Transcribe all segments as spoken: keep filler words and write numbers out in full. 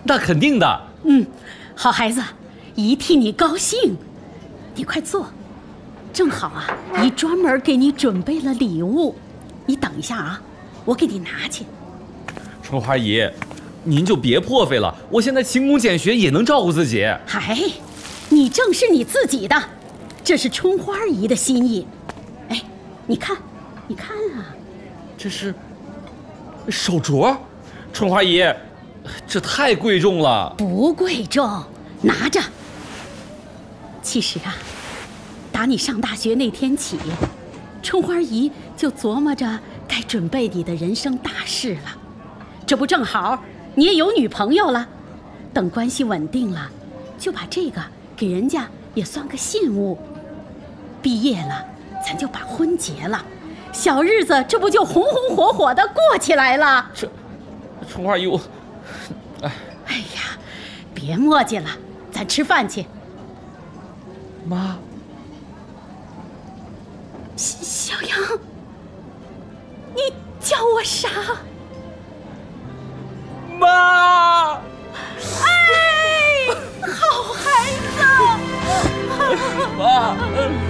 那肯定的。 嗯，好孩子，姨替你高兴。你快坐，正好啊，姨专门给你准备了礼物。你等一下啊，我给你拿去。 春花姨，您就别破费了，我现在勤工俭学也能照顾自己。 哎，你正是你自己的，这是春花姨的心意。哎，你看，你看啊， 这是手镯，春花姨，这太贵重了。 不贵重，拿着。其实啊，打你上大学那天起，春花姨就琢磨着该准备你的人生大事了。这不正好你也有女朋友了，等关系稳定了，就把这个给人家也算个信物。毕业了，咱就把婚结了，小日子这不就红红火火的过起来了？ 这，春花姨，我，哎， 哎呀，别磨叽了，咱吃饭去。 妈， 小杨，你叫我啥？ 妈！ 哎，好孩子！ 妈！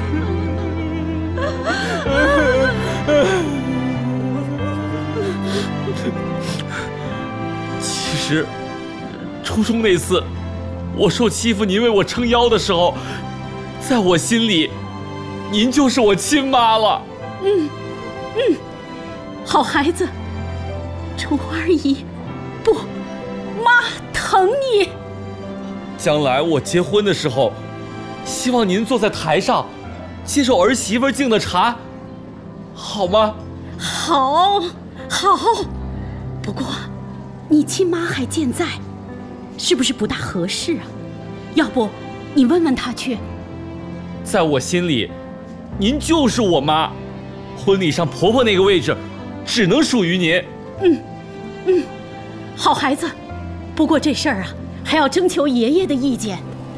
其实，初中那次，我受欺负，您为我撑腰的时候，在我心里，您就是我亲妈了。 嗯嗯，好孩子，春花姨。不，妈疼你。 将来我结婚的时候，希望您坐在台上，接受儿媳妇敬的茶，好吗？ 好，好。不过，你亲妈还健在，是不是不大合适啊？要不，你问问她去。 在我心里，您就是我妈，婚礼上婆婆那个位置，只能属于您。 嗯，嗯。好孩子，不过这事儿啊，还要征求爷爷的意见。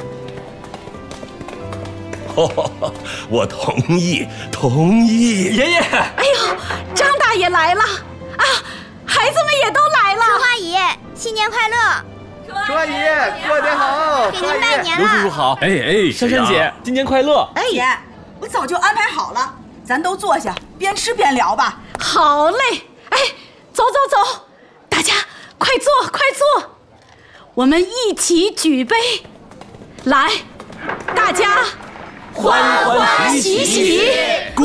哦，我同意，同意。 爷爷， 哎呦，张大爷来了啊！孩子们也都来了。 春花姨，新年快乐！ 春花姨，过年好！ 给您拜年了。 刘叔叔好。哎哎，珊珊姐，新年快乐！ 哎，姐，我早就安排好了，咱都坐下，边吃边聊吧。 好嘞，哎，走走走，大家。快坐，快坐！我们一起举杯，来，大家欢欢喜喜， 恭